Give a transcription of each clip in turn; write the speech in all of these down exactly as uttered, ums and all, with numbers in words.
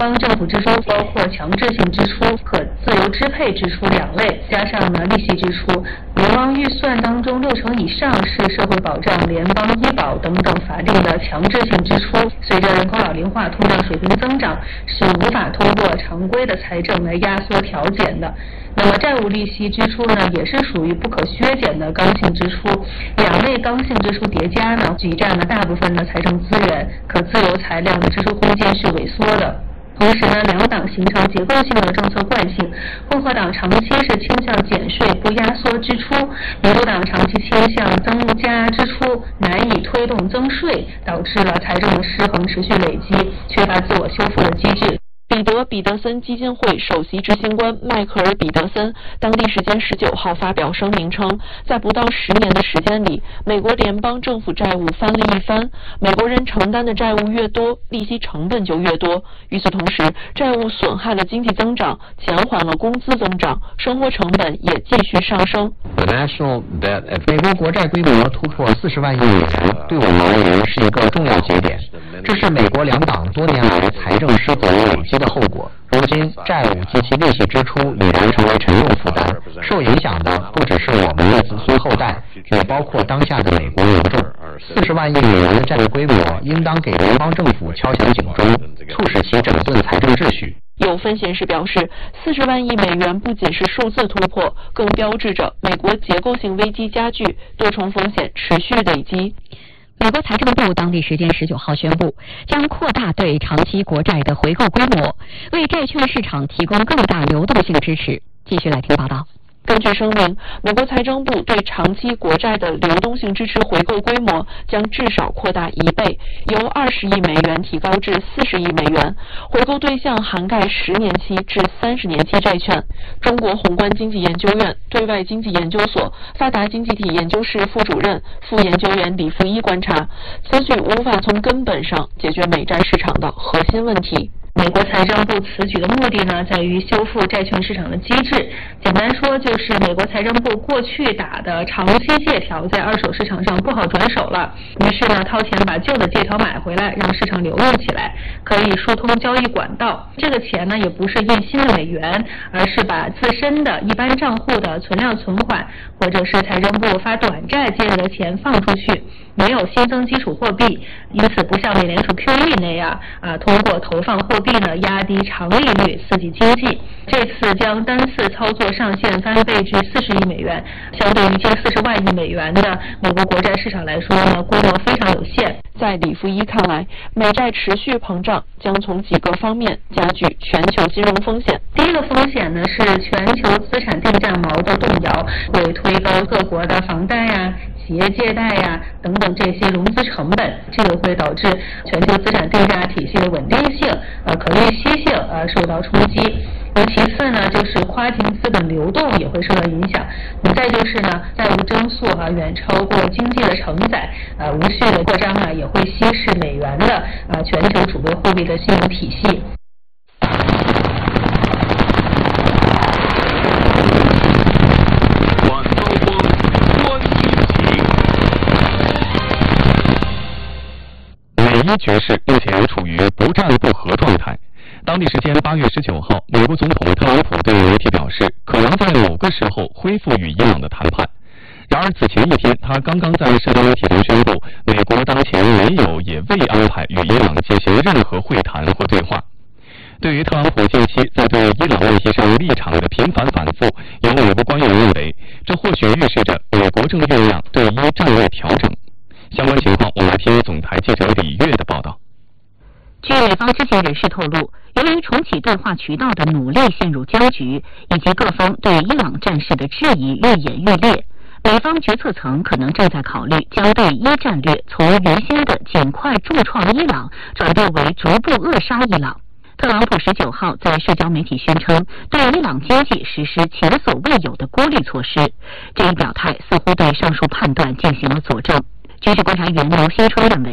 邦政府支出包括强制性支出和自由支配支出两类，加上呢利息支出。联邦预算当中六成以上是社会保障、联邦医保等等法定的强制性支出。随着人口老龄化、通胀水平增长，是无法通过常规的财政来压缩调减的。那么债务利息支出呢，也是属于不可削减的刚性支出。两类刚性支出叠加呢，挤占了大部分的财政资源，可自由裁量的支出空间是萎缩的。同时呢，两党形成结构性的政策惯性，共和党长期是倾向减税不压缩支出，民主党长期倾向增加支出，难以推动增税，导致了财政的失衡持续累积，缺乏自我修复的机制。 彼得彼得森基金会首席执行官迈克尔彼得森当地时间十九号发表声明称，在不到十年的时间里，美国联邦政府债务翻了一番，美国人承担的债务越多，利息成本就越多。与此同时，债务损害了经济增长，减缓了工资增长，生活成本也继续上升。 美国国债规模突破四十万亿美元，对我们而言是一个重要节点。这是美国两党多年来财政失责累积的后果。如今，债务及其利息支出已然成为沉重负担，受影响的不只是我们的子孙后代，也包括当下的美国民众。四十万亿美元的债务规模，应当给联邦政府敲响警钟，促使其整顿财政秩序。 有分析人士表示，四十万亿美元不仅是数字突破，更标志着美国结构性危机加剧，多重风险持续累积。 美国财政部当地时间十九号宣布，将扩大对长期国债的回购规模，为债券市场提供更大流动性支持。继续来听报道。 根据声明，美国财政部对长期国债的流动性支持回购规模将至少扩大一倍，由二十亿美元提高至四十亿美元。回购对象涵盖十年期至三十年期债券。中国宏观经济研究院对外经济研究所发达经济体研究室副主任、副研究员李富一观察，此举无法从根本上解决美债市场的核心问题。 美国财政部此举的目的呢，在于修复债券市场的机制。简单说，就是美国财政部过去打的长期借条在二手市场上不好转手了，于是呢，掏钱把旧的借条买回来，让市场流动起来，可以疏通交易管道。这个钱呢，也不是印新的美元，而是把自身的一般账户的存量存款，或者是财政部发短债借来的钱放出去，没有新增基础货币，因此不像美联储 Q E 那样啊，通过投放货币呢压低长利率刺激经济。这次将单次操作上限翻倍至四十亿美元，相对于近四十万亿美元的美国国债市场来说呢，规模非常有限。 在李富一看来，美债持续膨胀将从几个方面加剧全球金融风险。 第一个风险呢是全球资产定价锚的动摇，会推高各国的房贷呀、企业借贷呀等等这些融资成本，这个会导致全球资产定价体系的稳定性、呃可预期性呃受到冲击。而其次呢，就是跨境资本流动也会受到影响。再就是呢，债务增速啊远超过经济的承载，呃无序的扩张啊也会稀释美元的呃全球储备货币的信用体系。 美伊局势目前处于不战不和状态。当地时间八月十九号，美国总统特朗普对媒体表示，可能在某个时候恢复与伊朗的谈判。然而此前一天，他刚刚在社交媒体中宣布，美国当前没有也未安排与伊朗进行任何会谈或对话。对于特朗普近期在对伊朗问题上立场的频繁反复，有美国官员认为，这或许预示着美国正酝酿对伊战略调整。相关情况，我们来听总台记者李月的报道。 据美方知情人士透露，由于重启对话渠道的努力陷入僵局，以及各方对伊朗战事的质疑愈演愈烈，美方决策层可能正在考虑将对伊战略从原先的尽快重创伊朗转变为逐步扼杀伊朗。特朗普十九号在社交媒体宣称，对伊朗经济实施前所未有的孤立措施，这一表态似乎对上述判断进行了佐证。军事观察员刘新春认为，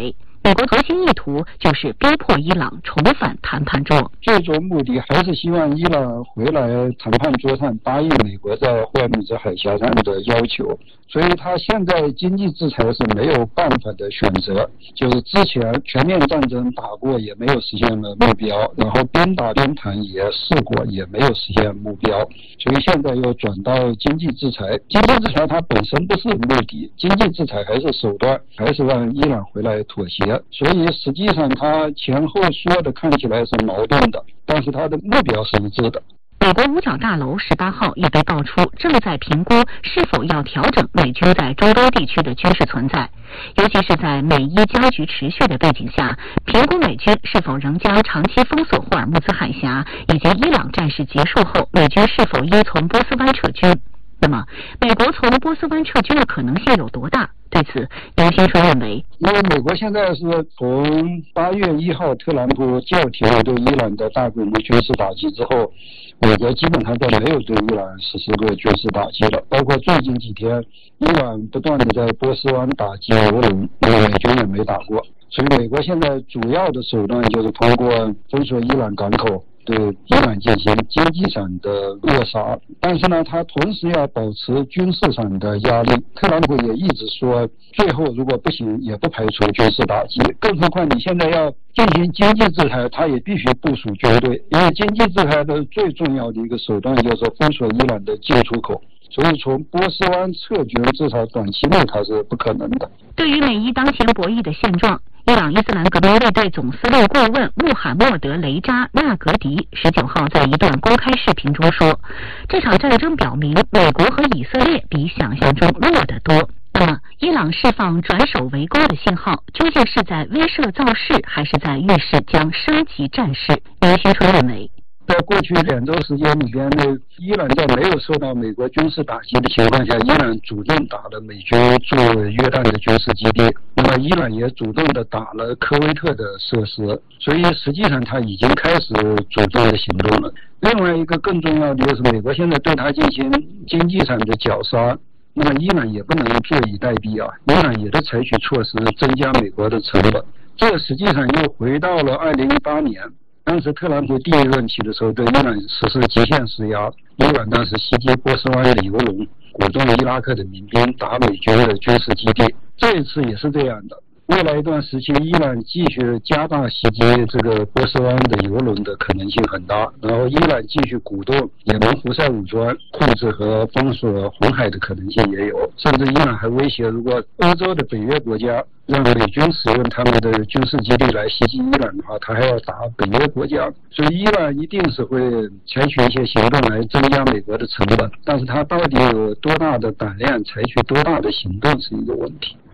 美国核心意图就是逼迫伊朗重返谈判桌， 最终目的还是希望伊朗回来谈判桌上答应美国在霍尔木兹海峡上的要求。所以他现在经济制裁是没有办法的选择，就是之前全面战争打过也没有实现了目标，然后边打边谈也试过也没有实现目标，所以现在又转到经济制裁。经济制裁它本身不是目的，经济制裁还是手段，还是让伊朗回来妥协。所以实际上他前后说的看起来是矛盾的，但是他的目标是一致的。 美国五角大楼十八号也被爆出正在评估是否要调整美军在中东地区的军事存在，尤其是在美伊僵局持续的背景下，评估美军是否仍将长期封锁霍尔木兹海峡，以及伊朗战事结束后美军是否应从波斯湾撤军。那么，美国从波斯湾撤军的可能性有多大？对此，杨先生认为， 因为美国现在是从八月一号特朗普叫停了对伊朗的大规模军事打击之后，美国基本上都没有对伊朗实施过军事打击了。包括最近几天，伊朗不断的在波斯湾打击油轮，美军也没打过。所以美国现在主要的手段就是通过封锁伊朗港口，对伊朗进行经济上的扼杀，但是呢，他同时要保持军事上的压力。特朗普也一直说，最后如果不行，也不排除军事打击。更何况你现在要进行经济制裁，他也必须部署军队，因为经济制裁的最重要的一个手段就是封锁伊朗的进出口。所以从波斯湾撤军，至少短期内它是不可能的。 对于美伊当前博弈的现状，伊朗伊斯兰革命卫队总司令顾问穆罕默德·雷扎·纳格迪十九号在一段公开视频中说，这场战争表明美国和以色列比想象中弱得多。那么，伊朗释放转守为攻的信号，究竟是在威慑造势，还是在预示将升级战事？刘先生认为， 在过去两周时间里边呢，伊朗在没有受到美国军事打击的情况下，伊朗主动打了美军驻约旦的军事基地，那么伊朗也主动的打了科威特的设施，所以实际上他已经开始主动的行动了。另外一个更重要的就是美国现在对他进行经济上的绞杀，那么伊朗也不能坐以待毙啊，伊朗也得采取措施增加美国的成本。这实际上又回到了二零一八年。当时特朗普第一任期的时候，对伊朗实施极限施压，伊朗当时袭击波斯湾的油轮，鼓动伊拉克的民兵打美军的军事基地。这一次也是这样的。未来一段时期，伊朗继续加大袭击这个波斯湾的油轮的可能性很大，然后伊朗继续鼓动也门胡塞武装控制和封锁红海的可能性也有，甚至伊朗还威胁，如果欧洲的北约国家让美军使用他们的军事基地来袭击伊朗的话，他还要打北约国家，所以伊朗一定是会采取一些行动来增加美国的成本，但是他到底有多大的胆量，采取多大的行动是一个问题。